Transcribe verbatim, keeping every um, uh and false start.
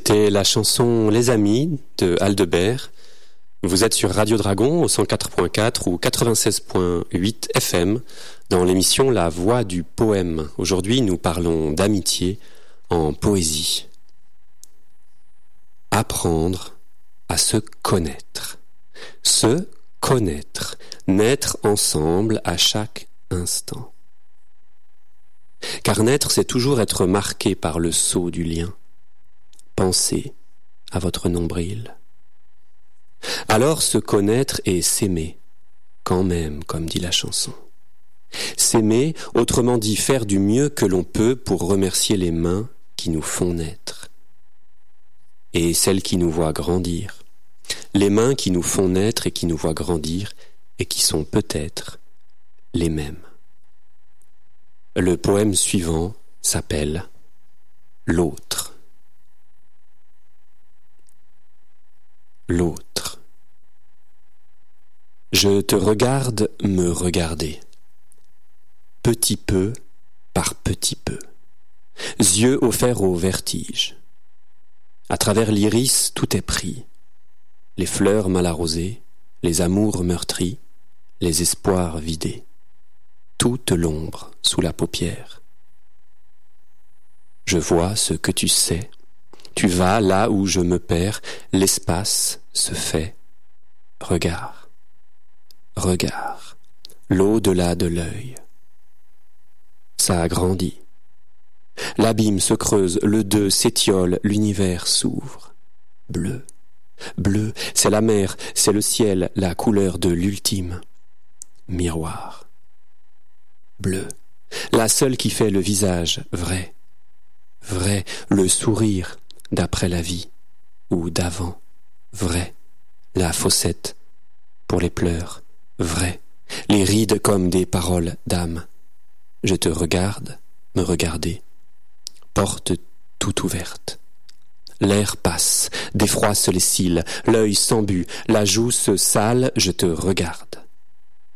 C'était la chanson Les Amis de Aldebert. Vous êtes sur Radio Dragon au cent quatre point quatre ou quatre-vingt-seize point huit F M dans l'émission La Voix du Poème. Aujourd'hui, nous parlons d'amitié en poésie. Apprendre à se connaître. Se connaître. Naître ensemble à chaque instant. Car naître, c'est toujours être marqué par le sceau du lien. Pensez à votre nombril. Alors se connaître et s'aimer, quand même, comme dit la chanson. S'aimer, autrement dit faire du mieux que l'on peut pour remercier les mains qui nous font naître. Et celles qui nous voient grandir. Les mains qui nous font naître et qui nous voient grandir et qui sont peut-être les mêmes. Le poème suivant s'appelle L'autre. L'autre. Je te regarde me regarder, petit peu par petit peu, yeux offerts au vertige. À travers l'iris, tout est pris, les fleurs mal arrosées, les amours meurtris, les espoirs vidés, toute l'ombre sous la paupière. Je vois ce que tu sais, tu vas là où je me perds, l'espace se fait regard, regard, l'au-delà de l'œil. Ça agrandit. L'abîme se creuse, le deux s'étiole, l'univers s'ouvre. Bleu, bleu, c'est la mer, c'est le ciel, la couleur de l'ultime miroir. Bleu, la seule qui fait le visage vrai, vrai, le sourire d'après la vie, ou d'avant, vrai, la fossette pour les pleurs, vrai, les rides comme des paroles d'âme. Je te regarde, me regarder, porte toute ouverte. L'air passe, défroisse les cils, l'œil s'embue, la joue se sale, je te regarde.